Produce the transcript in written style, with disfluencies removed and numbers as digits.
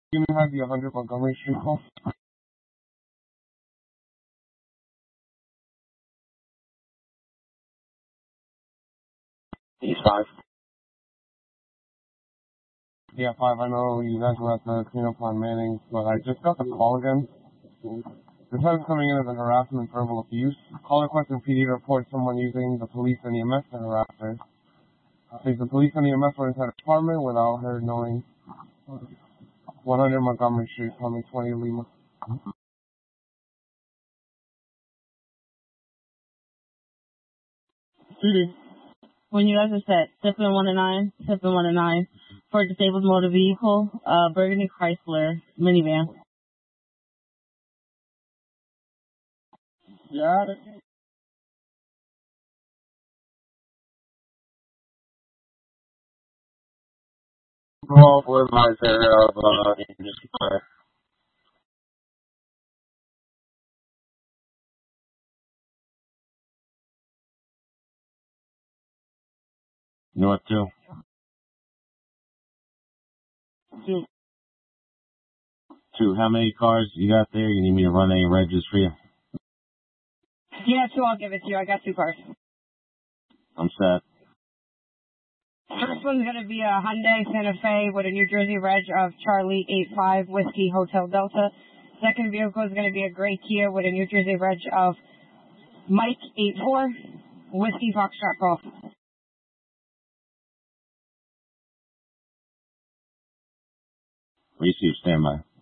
You may have the 100 Montgomery Street call. He's 5. Yeah, 5. I know you guys were at the cleanup on Manning, but I just got the call again. This is coming in as an harassment verbal abuse. Call requesting PD to report someone using the police and EMS to harass her. Says the police and EMS were inside the apartment without her knowing. 100 Montgomery Street, coming 20 Lima. CD. When you guys are set, step in 1 and 9, step in 1 and 9 for a disabled motor vehicle, Burgundy Chrysler minivan. Yeah. Well, what advisor of North 2. 2. How many cars you got there? You need me to run any registers for you? Yeah, 2, I'll give it to you. I got 2 cars. I'm set. First one's going to be a Hyundai Santa Fe with a New Jersey reg of Charlie 85 Whiskey Hotel Delta. Second vehicle is going to be a gray Kia with a New Jersey reg of Mike 84 Whiskey Foxtrot Golf. Receive standby.